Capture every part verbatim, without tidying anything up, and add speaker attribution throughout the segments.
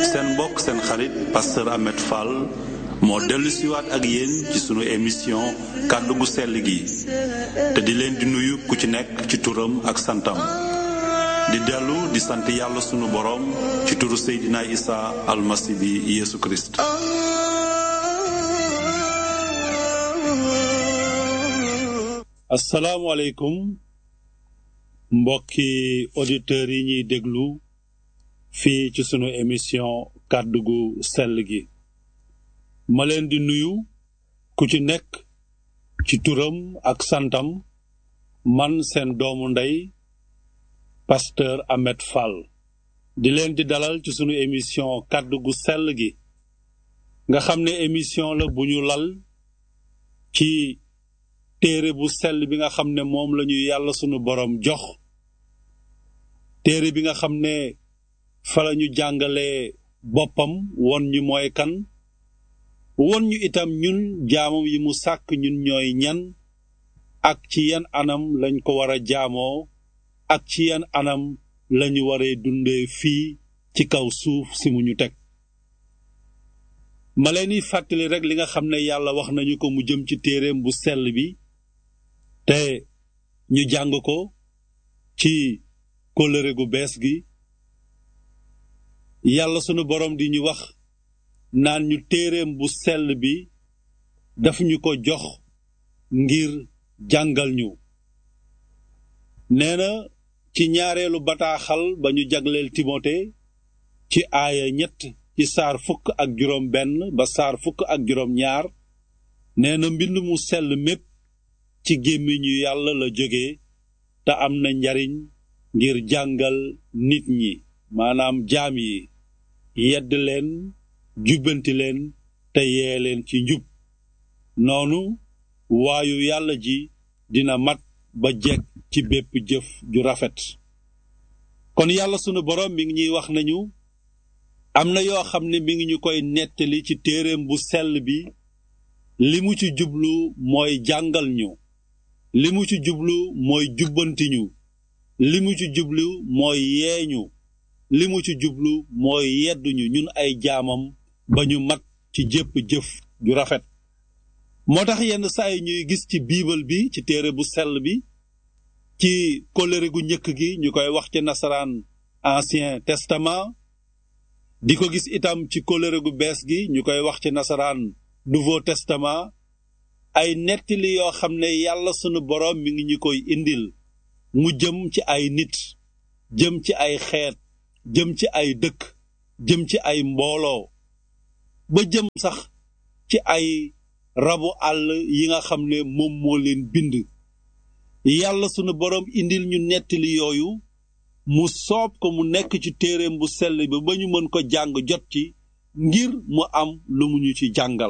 Speaker 1: seen mbokk seen xarit pasteur Ahmed Fall moo dellu siwaat ak yéen ci sunu émission kàddu gu sell gi te di leen di nuyu ku ci nekk ci turam ak santam di dellu di sant yàlla sunu boroom ci turu Seydina Isa almasi bi Yeesu Kirist.
Speaker 2: asalaamaaleykum mbokki auditeurs yi ñuy déglu fii ci sunu émission kàddu gu sell gi ma leen di nuyu ku ci nekk ci turam ak santam man seen doomu ndey pasteur Ahmed Fall di leen di dalal ci sunu émission kàddu gu sell gi nga xam ne émission la bu ñu lal ci téere bu sell bi nga xam ne moom lañu yàlla sunu boroom jox téere bi nga xam ne fa lañu jàngalee boppam won ñu mooy kan won ñu itam ñun jaamam yi mu sàkk ñun ñooy ñan ak ci yan anam lañ ko war a jaamoo ak ci yan anam lañu waree dundee fii ci kaw suuf si mu ñu teg ma leen di fàttali rekk li nga xam ne yàlla wax nañu ko mu jëm ci téereem bu sell bi te ñu jàng ko ci kóllëre gu bees gi yàlla sunu boroom di ñu wax naan ñu téereem bu sell bi daf ñu ko jox ngir jàngal ñu nee na ci ñaareelu bataaxal ba ñu jagleel Timote ci aaya ñett ci saar fukk ak juróom benn ba saar fukk ak juróom ñaar nee na mbind mu sell mépp ci gémmiñu yàlla la jóge te am na njariñ ngir jàngal nit ñi maanaam jaam yi yedd leen jubbanti leen te yee leen ci njub noonu waayu yàlla ji dina mat ba jekk ci bépp jëf ju rafet kon yàlla sunu boroom mi ngi ñuy wax nañu am na yoo xam ne mi ngi ñu koy nettali ci téereem bu sell bi li mu ci jublu mooy jàngal ñu li mu ci jublu mooy jubbanti ñu li mu ci jublu mooy yeeñu li mu ci jublu mooy yedduñu ñun ay jaamam ba ñu mat ci jépp jëf ju rafet moo tax yenn saa yi ñuy gis ci biibal bi ci téere bu sell bi ci kóllëre gu njëkk gi ñu koy wax ci nasaraan ancien testament di ko gis itam ci kóllëre gu bees gi ñu koy wax ci nasaraan nouveau testament ay nettali yoo xam ne yàlla sunu boroom mi ngi ñu koy indil mu jëm ci ay nit jëm ci ay xeet jëm ci ay dëkk jëm ci ay mbooloo ba jëm sax ci ay rabu àll yi nga xam ne moom moo leen bind yàlla sunu boroom indil ñu nettali yooyu mu soob ko mu nekk ci téereem bu sell bi ba ñu mën ko jàng jot ci ngir mu am lu mu ñu ci jàngal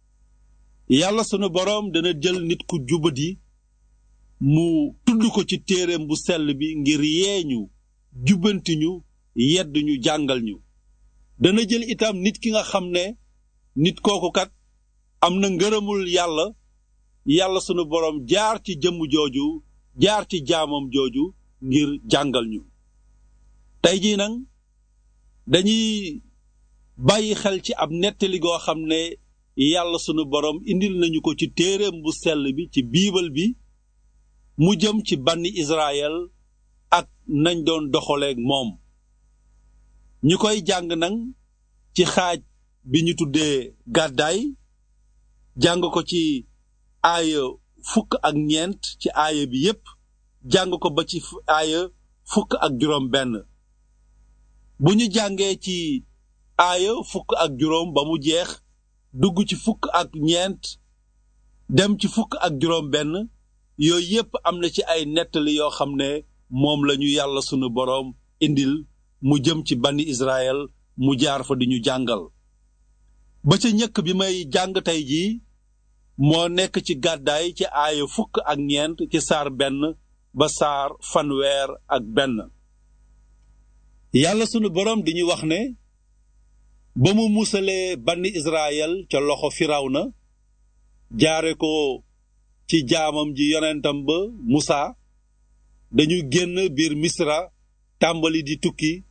Speaker 2: yàlla sunu boroom dana jël nit ku jubadi mu tudd ko ci téereem bu sell bi ngir yeeñu jubbanti ñu yedd ñu jàngal ñu dana jël itam nit ki nga xam ne nit kooku kat am na ngërëmul yàlla yàlla sunu boroom jaar ci jëmm jooju jaar ci jaamam jooju ngir jàngal ñu tey jii nag dañuy bàyyi xel ci ab nettali goo xam ne yàlla sunu boroom indil nañu ko ci téereem bu sell bi ci biibal bi mu jëm ci banni Israël ak nañ doon doxaleeg moom ñu koy jàng nag ci xaaj bi ñu tuddee gàddaay jàng ko ci aaya fukk ak ñeent ci aaya bi yépp jàng ko ba ci aaya fukk ak juróom benn bu ñu jàngee ci aaya fukk ak juróom ba mu jeex dugg ci fukk ak ñeent dem ci fukk ak juróom benn yooyu yépp am na ci ay nettali yoo xam ne moom lañu yàlla sunu boroom indil mu jëm ci banni Israël mu jaar fa di ñu jàngal ba ca ñëkk bi may jàng tey jii moo nekk ci gàddaay ci aaya fukk ak ñeent ci saar benn ba saar fanweer ak benn yàlla sunu boroom di ñu wax ne ba mu musalee banni Israël ca loxo Firawna jaare ko ci jaamam ji yonentam ba Musaa dañu génn biir Misra tàmbali di tukki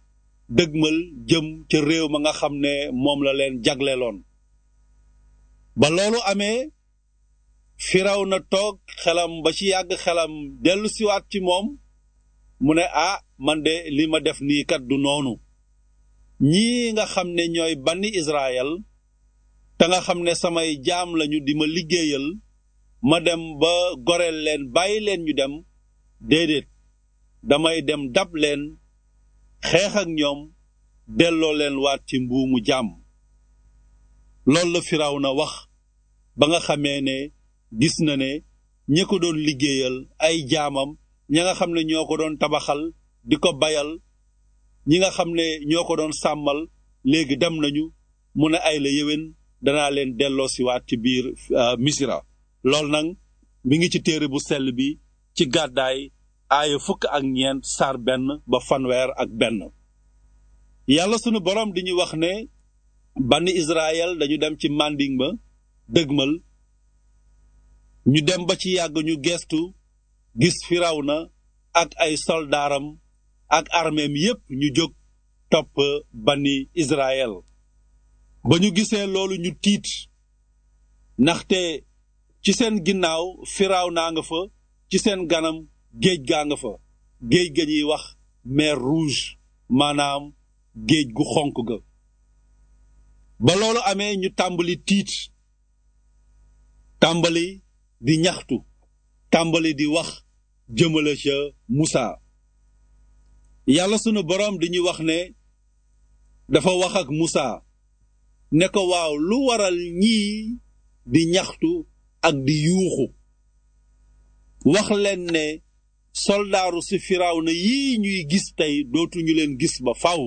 Speaker 2: dëgmal jëm ca réew ma nga xam ne moom la leen jagleeloon ba loolu amee Firawna toog xelam ba ci yàgg xelam dellu siwaat ci moom mu ne ah man de li ma def nii kat du noonu ñii nga xam ne ñooy banni Israël te nga xam ne samay jaam lañu di ma liggéeyal ma dem ba goreel leen bàyyi leen ñu dem déedéet damay dem dab leen xeex ak ñoom delloo leen waat ci mbuumu jaam loolu la Firawna wax ba nga xamee ne gis na ne ñi ko doon liggéeyal ay jaamam ña nga xam ne ñoo ko doon tabaxal di ko bayal ñi nga xam ne ñoo ko doon sàmmal léegi dem nañu mu ne ay la yéwén danaa leen delloo siwaat ci biir Misira loolu nag mi ngi ci téere bu sell bi ci gàddaay aaya fukk ak ñeent saar benn ba fanweer ak benn yàlla sunu boroom di ñu wax ne banni Israël dañu dem ci manding ma dëgmal ñu dem ba ci yàgg ñu gestu gis Firawna ak ay soldaaram ak armeem yépp ñu jóg topp banni Israël ba ñu gisee loolu ñu tiit ndaxte ci seen ginnaaw Firawna nga fa ci seen ganam géej gaa nga fa géej ga ñuy wax mer rouge maanaam géej gu xonk ga ba loolu amee ñu tàmbali tiit tàmbali di ñaxtu tàmbali di wax jëmale ca Musa yàlla sunu boroom di ñu wax ne dafa wax ak Musa ne ko waaw lu waral ñii di ñaxtu ak di yuuxu wax leen ne soldaaru si Firawna yii ñuy gis tey dootuñu leen gis ba faw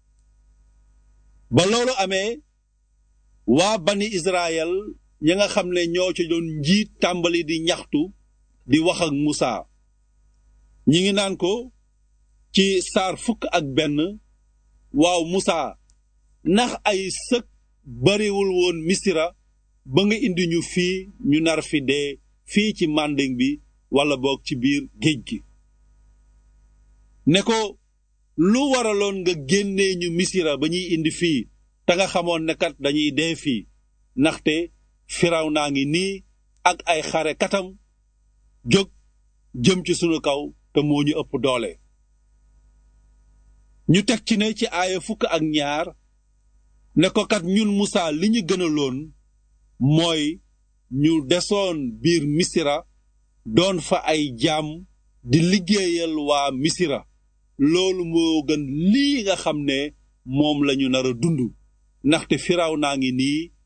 Speaker 2: ba loolu amee waa bani Israël ña nga xam ne ñoo ci doon njiit tàmbali di ñaxtu di wax ak Musa ñi ngi naan ko ci saar fukk ak benn waaw Musa ndax ay sëk bariwul woon Misira ba nga indi ñu fii ñu nar fi dee fii ci manding bi walla boog ci biir géej gi ne ko lu waraloon nga génnee ñu Misira ba ñuy indi fii te nga xamoon ne kat dañuy dee fii ndaxte Firawna ngi nii ak ay xare katam jóg jëm ci sunu kaw te moo ñu ëpp doole ñu teg ci ne ci aaya fukk ak ñaar ne ko kat ñun Musa li ñu gënaloon mooy ñu desoon biir Misira doon fa ay jaam di liggéeyal waa Misira loolu moo gën lii nga xam ne moom lañu nar a dund ndaxte Firawna ngi nii